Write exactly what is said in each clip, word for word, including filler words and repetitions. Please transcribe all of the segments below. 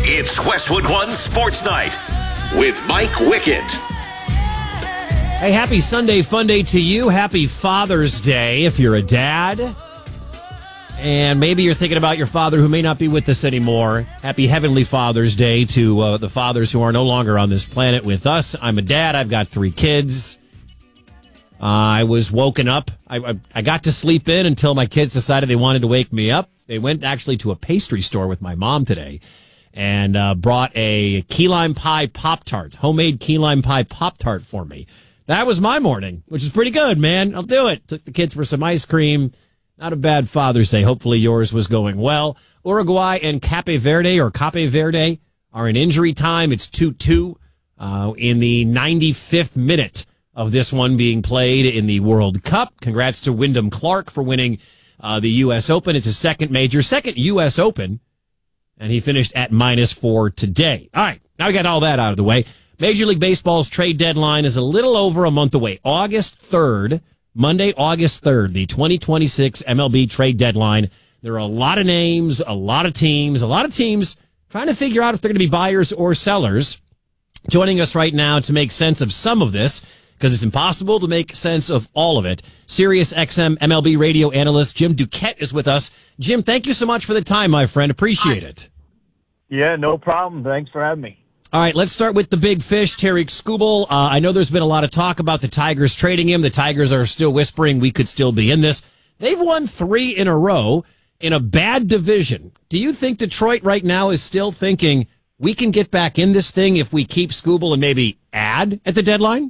It's Westwood One Sports Night with Mike Wickett. Hey, happy Sunday fun day to you. Happy Father's Day if you're a dad. And maybe you're thinking about your father who may not be with us anymore. Happy Heavenly Father's Day to uh, the fathers who are no longer on this planet with us. I'm a dad. I've got three kids. Uh, I was woken up. I, I, I got to sleep in until my kids decided they wanted to wake me up. They went actually to a pastry store with my mom today and uh, brought a key lime pie Pop-Tart, homemade key lime pie Pop-Tart for me. That was my morning, which is pretty good, man. I'll do it. Took the kids for some ice cream. Not a bad Father's Day. Hopefully yours was going well. Uruguay and Cape Verde or Cape Verde are in injury time. It's two two uh, in the ninety-fifth minute of this one being played in the World Cup. Congrats to Wyndham Clark for winning uh, the U S Open. It's his second major, second U S Open, and he finished at minus four today. All right, now we got all that out of the way. Major League Baseball's trade deadline is a little over a month away. August third, Monday, August third, the twenty twenty-six M L B trade deadline. There are a lot of names, a lot of teams, a lot of teams trying to figure out if they're going to be buyers or sellers. Joining us right now to make sense of some of this, because it's impossible to make sense of all of it, Sirius X M M L B radio analyst Jim Duquette is with us. Jim, thank you so much for the time, my friend. Appreciate it. Yeah, no problem. Thanks for having me. All right, let's start with the big fish, Tarik Skubal. Uh, I know there's been a lot of talk about the Tigers trading him. The Tigers are still whispering we could still be in this. They've won three in a row in a bad division. Do you think Detroit right now is still thinking we can get back in this thing if we keep Skubal and maybe add at the deadline?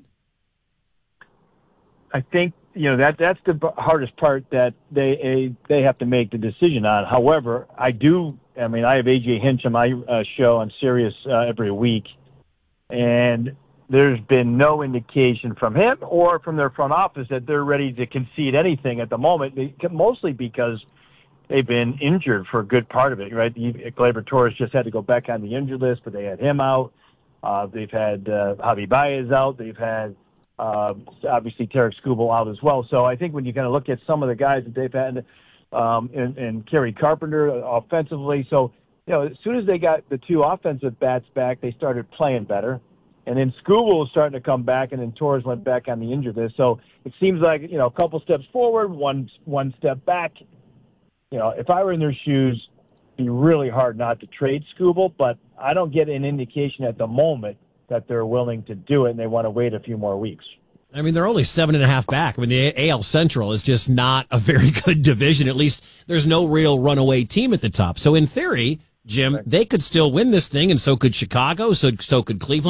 I think, you know, that that's the hardest part that they they have to make the decision on. However, I do, I mean, I have A J Hinch on my uh, show on Sirius uh, every week, and there's been no indication from him or from their front office that they're ready to concede anything at the moment, mostly because they've been injured for a good part of it, right? Gleyber Torres just had to go back on the injured list, but they had him out. Uh, they've had uh, Javi Baez out. They've had Uh, obviously, Tarik Skubal out as well. So I think when you kind of look at some of the guys that they've had, um, and, and Kerry Carpenter offensively, so you know, as soon as they got the two offensive bats back, they started playing better. And then Skubal was starting to come back, and then Torres went back on the injured list. So it seems like, you know, a couple steps forward, one one step back. You know, if I were in their shoes, it'd be really hard not to trade Skubal, but I don't get an indication at the moment that they're willing to do it, and they want to wait a few more weeks. I mean, they're only seven and a half back. I mean, the A L Central is just not a very good division. At least there's no real runaway team at the top. So in theory, Jim, they could still win this thing, and so could Chicago, so so could Cleveland.